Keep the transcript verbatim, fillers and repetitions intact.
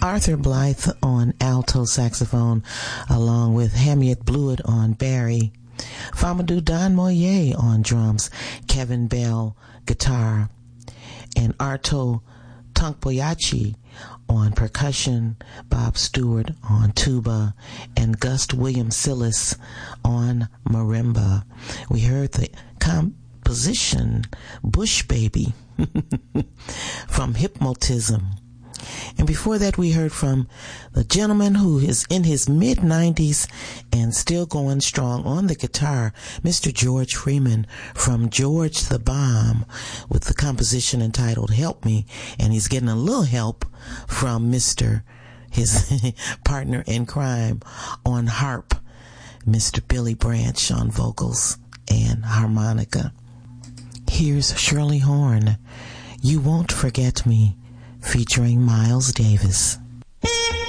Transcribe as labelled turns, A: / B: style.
A: Arthur Blythe on alto saxophone, along with Hamiet Blewett on bari, Famadou Don Moyer on drums, Kevin Bell guitar, and Arto Tonkboyachi on percussion, Bob Stewart on tuba, and Gust Williams-Sillis on marimba. We heard the composition Bush Baby from Hypnotism. And before that, we heard from the gentleman who is in his mid nineties and still going strong on the guitar, Mister George Freeman from George the Bomb, with the composition entitled Help Me. And he's getting a little help from Mister his partner in crime on harp, Mister Billy Branch on vocals and harmonica. Here's Shirley Horn, You Won't Forget Me, featuring Miles Davis.